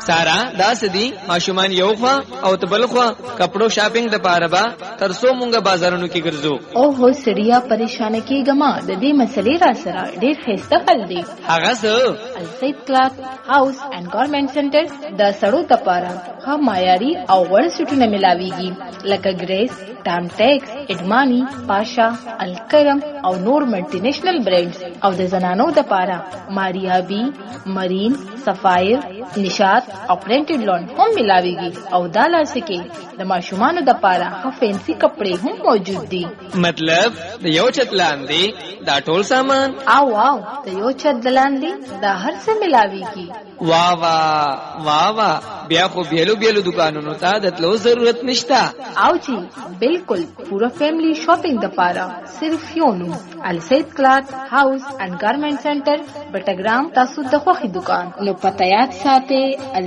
سارا دا سدي ماشومان یو خوا او تبل خوا کپڑو شاپینګ د پاره با ترسو مونږه بازارونو کې ګرځو. او هو سړیا پریشان کېګما د دې مسلې را سره ډېر خسته حل دی. هغه څه السید کلاث هاوس اینڈ گارمنټ سنټر د سړو لپاره ښه معیاري او وړ سټونه ملاويږي لکه ګریس، ټام ټیکس، اډمانی، پاشا، الکرم او نور ملټي نېشنل برانډز او د زنانو لپاره ماریابي، مرین، سفایر، نشاط او پرنټډ لون هم ملاويږي او دا لاسکه د ماشومان لپاره ښه فینسي کپڑے هم موجود دي. مطلب د یو چت لاندې دا ټول سامان او واو د یو چت لاندې دا هر څه ملاويږي. واہ واہ واہ بیا خو بیلو بیلو دکانونو ته د تلو ضرورت نشتا. او جی بالکل پورا فیملی شاپنگ د پاره صرف یو نوم السید کلاث هاوس اینڈ گارمنټ سنټر بټګرام تاسو د خوخي دکان نو پته یاد ساتئ.